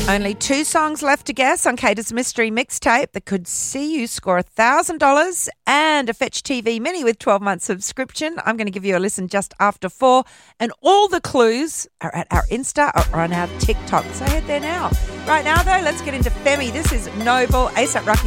Only 2 songs left to guess on Kata's mystery mixtape that could see you score $1,000 and a Fetch TV Mini with 12 months subscription. I'm going to give you a listen just after 4, and all the clues are at our Insta or on our TikTok. So head there now. Right now, though, let's get into Femi. This is Noble, A$AP Rocky.